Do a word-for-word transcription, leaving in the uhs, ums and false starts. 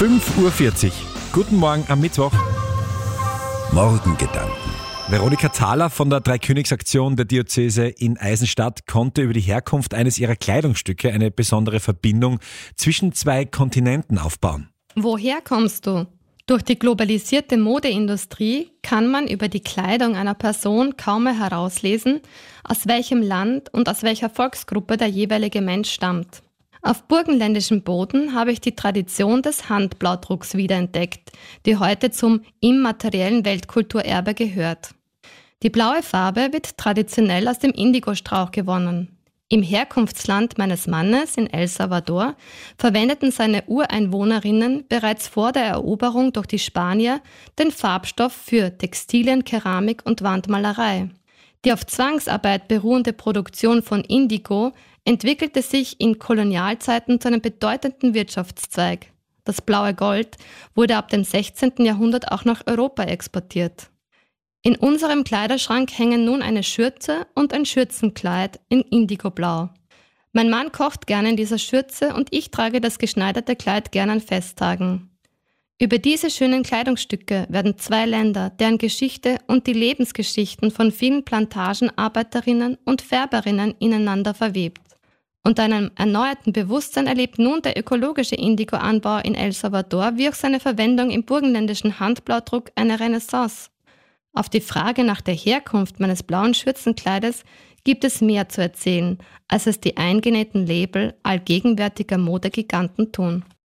fünf Uhr vierzig. Guten Morgen am Mittwoch. Morgengedanken. Veronika Thaler von der Dreikönigsaktion der Diözese in Eisenstadt konnte über die Herkunft eines ihrer Kleidungsstücke eine besondere Verbindung zwischen zwei Kontinenten aufbauen. Woher kommst du? Durch die globalisierte Modeindustrie kann man über die Kleidung einer Person kaum mehr herauslesen, aus welchem Land und aus welcher Volksgruppe der jeweilige Mensch stammt. Auf burgenländischem Boden habe ich die Tradition des Handblaudrucks wiederentdeckt, die heute zum immateriellen Weltkulturerbe gehört. Die blaue Farbe wird traditionell aus dem Indigostrauch gewonnen. Im Herkunftsland meines Mannes in El Salvador verwendeten seine Ureinwohnerinnen bereits vor der Eroberung durch die Spanier den Farbstoff für Textilien, Keramik und Wandmalerei. Die auf Zwangsarbeit beruhende Produktion von Indigo entwickelte sich in Kolonialzeiten zu einem bedeutenden Wirtschaftszweig. Das blaue Gold wurde ab dem sechzehnten Jahrhundert auch nach Europa exportiert. In unserem Kleiderschrank hängen nun eine Schürze und ein Schürzenkleid in Indigoblau. Mein Mann kocht gerne in dieser Schürze und ich trage das geschneiderte Kleid gerne an Festtagen. Über diese schönen Kleidungsstücke werden zwei Länder, deren Geschichte und die Lebensgeschichten von vielen Plantagenarbeiterinnen und Färberinnen ineinander verwebt. Unter einem erneuerten Bewusstsein erlebt nun der ökologische Indigoanbau in El Salvador wie auch seine Verwendung im burgenländischen Handblaudruck eine Renaissance. Auf die Frage nach der Herkunft meines blauen Schürzenkleides gibt es mehr zu erzählen, als es die eingenähten Label allgegenwärtiger Modegiganten tun.